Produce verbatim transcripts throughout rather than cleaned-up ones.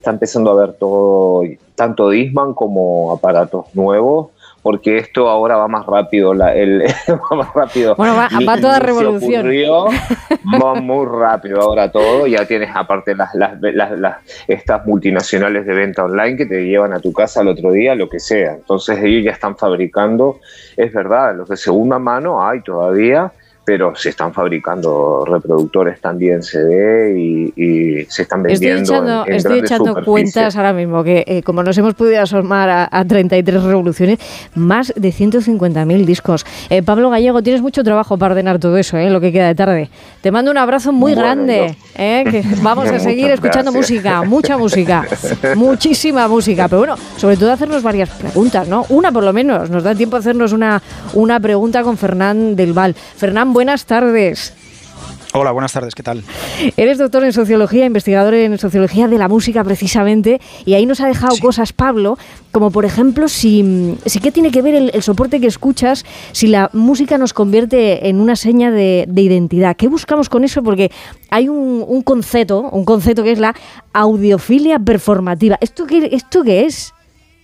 está empezando a ver todo, tanto Discman como aparatos nuevos, porque esto ahora va más rápido, la, el, va más rápido. Bueno, va, va toda revolución. Ocurrió, va muy rápido ahora todo, ya tienes aparte las, las, las, las estas multinacionales de venta online que te llevan a tu casa al otro día, lo que sea. Entonces ellos ya están fabricando, es verdad, los de segunda mano hay todavía, pero se están fabricando reproductores también C D y, y se están vendiendo. Estoy echando, en, en estoy echando cuentas ahora mismo que eh, como nos hemos podido asomar a, a treinta y tres revoluciones, más de ciento cincuenta mil discos. Eh, Pablo Gallego, tienes mucho trabajo para ordenar todo eso, eh, lo que queda de tarde. Te mando un abrazo muy bueno, grande. Yo... Eh, que vamos a seguir escuchando gracias. música, mucha música, muchísima música. Pero bueno, sobre todo hacernos varias preguntas, ¿no? Una por lo menos. Nos da tiempo a hacernos una, una pregunta con Fernán del Val. Fernán, buenas tardes. Hola, buenas tardes, ¿qué tal? Eres doctor en Sociología, investigador en Sociología de la Música precisamente, y ahí nos ha dejado sí. cosas, Pablo, como por ejemplo, si, si qué tiene que ver el, el soporte que escuchas, si la música nos convierte en una seña de, de identidad. ¿Qué buscamos con eso? Porque hay un, un concepto, un concepto que es la audiofilia performativa. ¿Esto qué, esto qué es?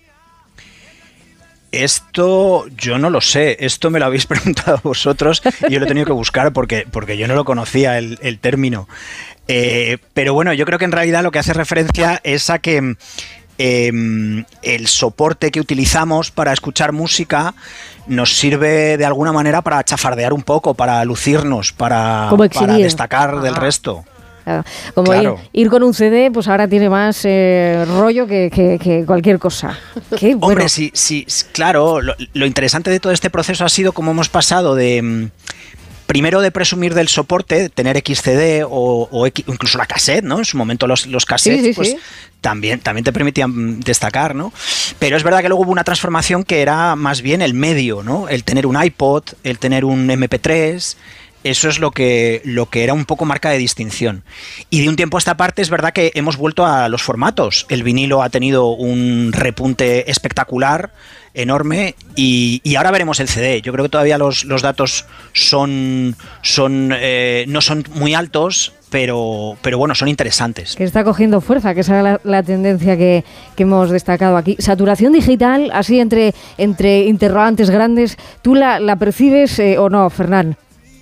Esto yo no lo sé, esto me lo habéis preguntado vosotros y yo lo he tenido que buscar porque, porque yo no lo conocía el, el término. Eh, pero bueno, yo creo que en realidad lo que hace referencia es a que eh, el soporte que utilizamos para escuchar música nos sirve de alguna manera para chafardear un poco, para lucirnos, para, para destacar ah. del resto. Claro. Como claro. ir, ir con un C D, pues ahora tiene más eh, rollo que, que, que cualquier cosa. Qué bueno. Hombre, sí, sí, claro. Lo, lo interesante de todo este proceso ha sido cómo hemos pasado de... Primero de presumir del soporte, tener X C D o, o X, incluso la cassette, ¿no? En su momento los, los cassettes, sí, sí, pues sí. También, también te permitían destacar, ¿no? Pero es verdad que luego hubo una transformación que era más bien el medio, ¿no? El tener un iPod, el tener un eme pe tres... Eso es lo que, lo que era un poco marca de distinción. Y de un tiempo a esta parte es verdad que hemos vuelto a los formatos. El vinilo ha tenido un repunte espectacular, enorme, y, y ahora veremos el C D. Yo creo que todavía los, los datos son, son eh, no son muy altos, pero, pero bueno, son interesantes. Que está cogiendo fuerza, que esa es la, la tendencia que, que hemos destacado aquí. Saturación digital, así entre, entre interrogantes grandes, ¿tú la, la percibes eh, o no, Fernán?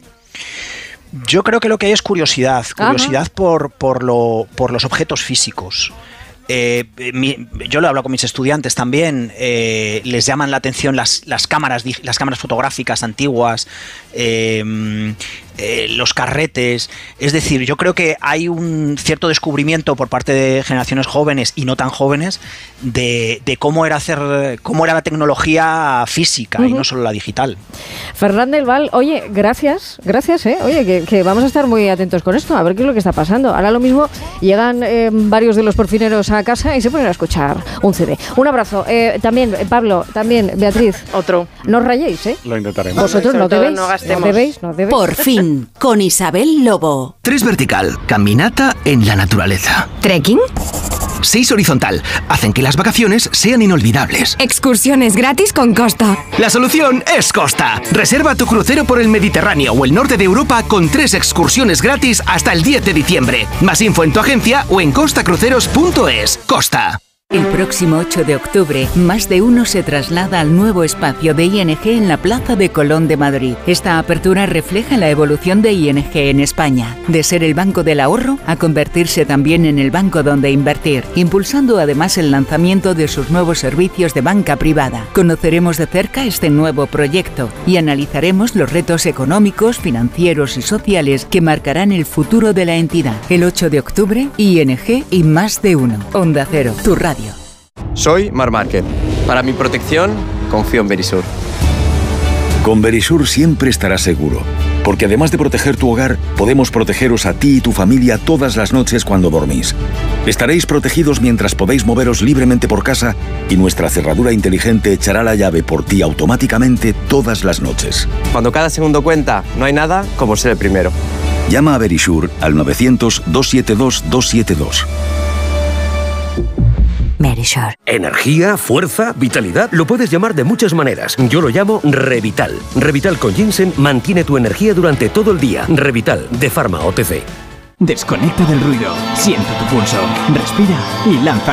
Yo creo que lo que hay es curiosidad, curiosidad por, por, lo, por los objetos físicos. Eh, mi, yo lo hablo con mis estudiantes también, eh, les llaman la atención las, las, cámaras, las cámaras fotográficas antiguas, eh, eh, los carretes. Es decir, yo creo que hay un cierto descubrimiento por parte de generaciones jóvenes y no tan jóvenes de, de cómo era hacer, cómo era la tecnología física uh-huh. y no solo la digital. Fernán del Val, oye, gracias, gracias, eh. Oye, que, que vamos a estar muy atentos con esto, a ver qué es lo que está pasando. Ahora lo mismo llegan eh, varios de los porfineros a casa y se ponen a escuchar un C D. Un abrazo. Eh, también, Pablo, también, Beatriz. Otro. No os rayéis, ¿eh? Lo intentaremos. Vosotros no debéis, no gastemos. no debéis, no debéis. Por fin, con Isabel Lobo. Tres vertical, caminata en la naturaleza. ¿Trekking? Seis horizontal, hacen que las vacaciones sean inolvidables. Excursiones gratis con Costa. La solución es Costa. Reserva tu crucero por el Mediterráneo o el norte de Europa con tres excursiones gratis hasta el diez de diciembre. Más info en tu agencia o en costa cruceros punto es. Costa. El próximo ocho de octubre, Más de Uno se traslada al nuevo espacio de I N G en la Plaza de Colón de Madrid. Esta apertura refleja la evolución de I N G en España, de ser el banco del ahorro a convertirse también en el banco donde invertir, impulsando además el lanzamiento de sus nuevos servicios de banca privada. Conoceremos de cerca este nuevo proyecto y analizaremos los retos económicos, financieros y sociales que marcarán el futuro de la entidad. El ocho de octubre, I N G y Más de Uno. Onda Cero, tu radio. Soy Mar Márquez. Para mi protección, confío en Verisur. Con Verisur siempre estarás seguro, porque además de proteger tu hogar, podemos protegeros a ti y tu familia todas las noches cuando dormís. Estaréis protegidos mientras podéis moveros libremente por casa y nuestra cerradura inteligente echará la llave por ti automáticamente todas las noches. Cuando cada segundo cuenta, no hay nada como ser el primero. Llama a Verisur al novecientos, doscientos setenta y dos, doscientos setenta y dos. Verisur. Energía, fuerza, vitalidad, lo puedes llamar de muchas maneras. Yo lo llamo Revital. Revital con ginseng mantiene tu energía durante todo el día. Revital, de Pharma O T C. Desconecta del ruido, siente tu pulso, respira y lanza